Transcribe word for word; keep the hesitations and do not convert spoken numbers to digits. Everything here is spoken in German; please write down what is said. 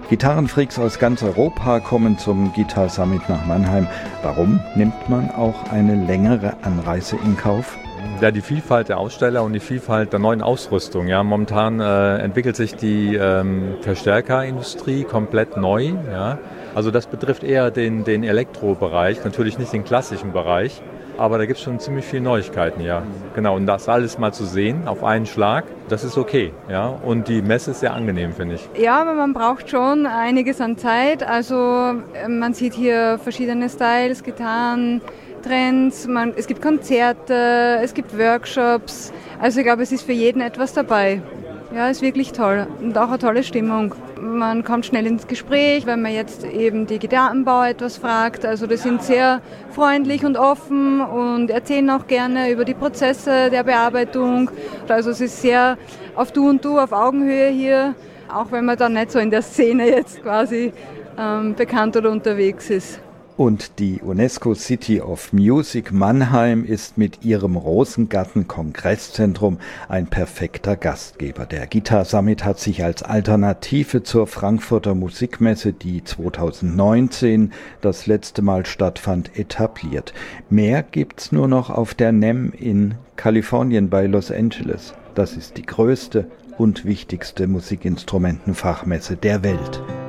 Gitarrenfreaks aus ganz Europa kommen zum Guitar Summit nach Mannheim. Warum nimmt man auch eine längere Anreise in Kauf? Ja, die Vielfalt der Aussteller und die Vielfalt der neuen Ausrüstung. Ja, momentan äh, entwickelt sich die ähm, Verstärkerindustrie komplett neu. Ja. Also das betrifft eher den, den Elektrobereich, natürlich nicht den klassischen Bereich. Aber da gibt es schon ziemlich viele Neuigkeiten, ja. Genau, und das alles mal zu sehen auf einen Schlag, das ist okay, ja. Und die Messe ist sehr angenehm, finde ich. Ja, aber man braucht schon einiges an Zeit. Also man sieht hier verschiedene Styles, Gitarren, Trends, man, es gibt Konzerte, es gibt Workshops. Also ich glaube, es ist für jeden etwas dabei. Ja, ist wirklich toll und auch eine tolle Stimmung. Man kommt schnell ins Gespräch, wenn man jetzt eben die Gitarrenbauer etwas fragt. Also die sind sehr freundlich und offen und erzählen auch gerne über die Prozesse der Bearbeitung. Also es ist sehr auf Du und Du, auf Augenhöhe hier, auch wenn man dann nicht so in der Szene jetzt quasi ähm, bekannt oder unterwegs ist. Und die UNESCO City of Music Mannheim ist mit ihrem Rosengarten-Kongresszentrum ein perfekter Gastgeber. Der Guitar Summit hat sich als Alternative zur Frankfurter Musikmesse, die zweitausendneunzehn das letzte Mal stattfand, etabliert. Mehr gibt's nur noch auf der N E M in Kalifornien bei Los Angeles. Das ist die größte und wichtigste Musikinstrumentenfachmesse der Welt.